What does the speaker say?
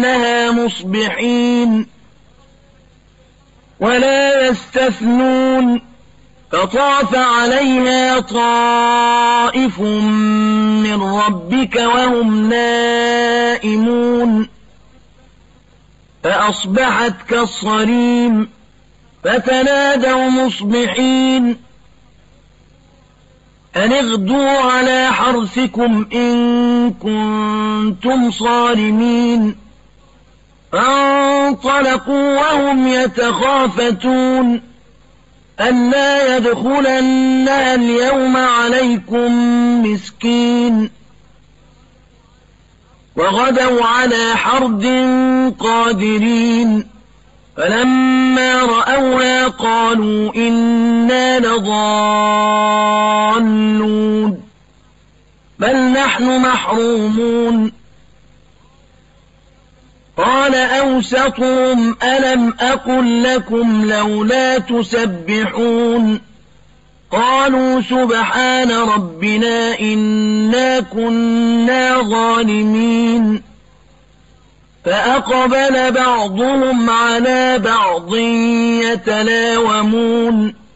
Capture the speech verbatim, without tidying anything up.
ليصبحنها مصبحين ولا يستثنون فطاف عليها طائف من ربك وهم نائمون فأصبحت كالصريم فتنادوا مصبحين أن اغدوا على حرثكم إن كنتم صارمين فانطلقوا وهم يتخافتون ألا يدخلنها اليوم عليكم مسكين وغدوا على حرد قادرين فلما رأوها قالوا إنا لضالون بل نحن محرومون قال أوسطهم ألم أقل لكم لولا تسبحون قالوا سبحان ربنا إنا كنا ظالمين فأقبل بعضهم على بعض يتلاومون